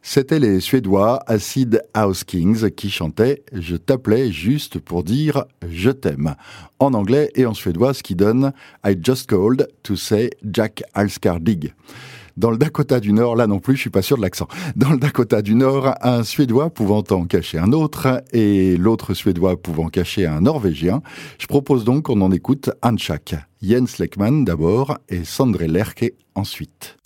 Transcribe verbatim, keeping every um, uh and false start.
C'était les Suédois Acid House Kings qui chantaient « Je t'appelais juste pour dire je t'aime » en anglais et en suédois, ce qui donne « I just called to say Jack Alskar dig ». Dans le Dakota du Nord, là non plus, je suis pas sûr de l'accent. Dans le Dakota du Nord, un Suédois pouvant en cacher un autre et l'autre Suédois pouvant cacher un Norvégien. Je propose donc qu'on en écoute un de chaque. Jens Lekman d'abord et Sondre Lerche ensuite.